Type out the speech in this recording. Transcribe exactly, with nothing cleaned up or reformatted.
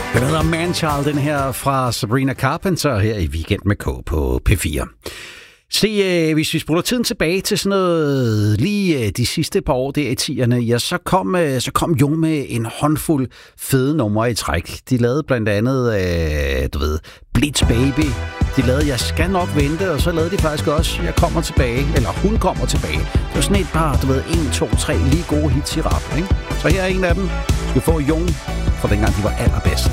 Den hedder Manchild, den her fra Sabrina Carpenter her i Weekend med K på P fire. Se, øh, hvis vi spoler tiden tilbage til sådan noget, lige øh, de sidste par år der i tierne, ja, så kom, øh, så kom Jung med en håndfuld fede numre i træk. De lavede blandt andet, øh, du ved, Blitz Baby. De lavede Jeg skal nok vente, og så lavede de faktisk også Jeg kommer tilbage, eller Hun kommer tilbage. Det var sådan et par, du ved, en, to, tre lige gode hits i rap, ikke? Så her er en af dem. Du skal få Jung fra dengang de var allerbedst.